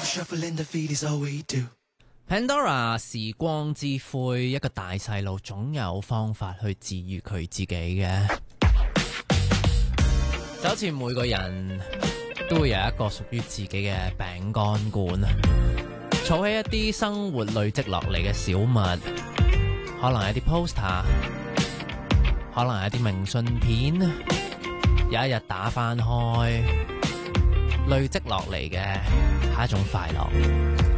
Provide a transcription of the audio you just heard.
Pandora 時光之灰，一個大細路總有方法去治癒佢自己嘅，就好似每個人都會有一個屬於自己嘅餅乾罐，儲起一啲生活累積落嚟嘅小物，可能係一啲 poster， 可能係一啲明信片，有一日打翻開累積落嚟嘅係一種快樂。